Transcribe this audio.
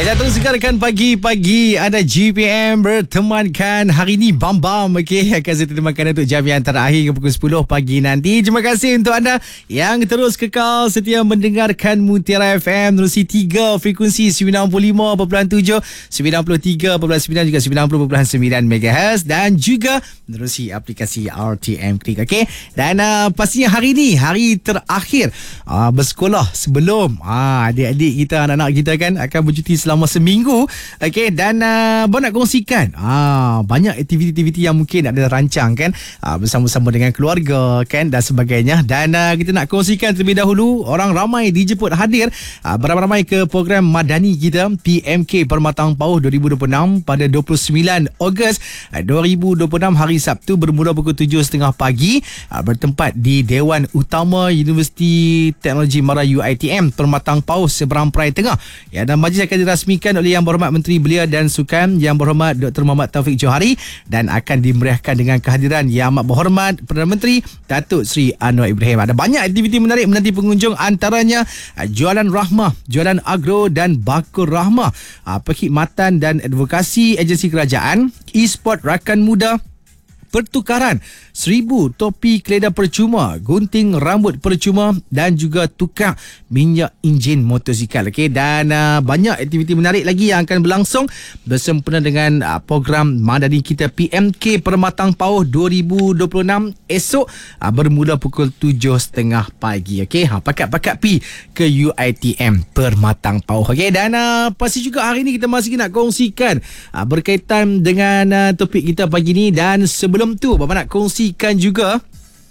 Ya, terus sekarang pagi-pagi ada GPM bertemankan hari ni Bam-Bam. Okey, akan saya temankan untuk jam yang terakhir ke pukul 10 pagi nanti. Terima kasih untuk anda yang terus kekal setia mendengarkan Mutiara FM menerusi 3 frekuensi 95.7, 93.9 juga 90.9 MHz dan juga menerusi aplikasi RTM Klik. Okey, dan pastinya hari ni hari terakhir bersekolah sebelum adik-adik kita, anak-anak kita kan akan bercuti selama seminggu. Okey, dan nak kongsikan banyak aktiviti-aktiviti yang mungkin ada rancang kan bersama-sama dengan keluarga kan dan sebagainya. Dan kita nak kongsikan terlebih dahulu, orang ramai dijemput hadir beramai-ramai ke program madani kita PMK Permatang Pauh 2026 pada 29 Ogos 2026 hari Sabtu bermula pukul 7.30 pagi bertempat di Dewan Utama Universiti Teknologi Mara UiTM Permatang Pauh Seberang Perai Tengah. Ya, dan majlis akan dirasmikan oleh Yang Berhormat Menteri Belia dan Sukan Yang Berhormat Dr. Muhammad Taufik Johari dan akan dimeriahkan dengan kehadiran Yang Amat Berhormat Perdana Menteri Datuk Seri Anwar Ibrahim. Ada banyak aktiviti menarik menanti pengunjung, antaranya jualan rahmah, jualan agro dan bakur rahmah, perkhidmatan dan advokasi agensi kerajaan, e-sport rakan muda, pertukaran 1000 topi keledar percuma, gunting rambut percuma dan juga tukar minyak enjin motosikal. Okey, dan banyak aktiviti menarik lagi yang akan berlangsung bersempena dengan program madani kita PMK Permatang Pauh 2026 esok bermula pukul 7.30 pagi. Okey, pakat-pakat pi ke UiTM Permatang Pauh. Okey, dan pasti juga hari ni kita masih nak kongsikan berkaitan dengan topik kita pagi ni. Dan sebelum tu Bapak nak kongsikan juga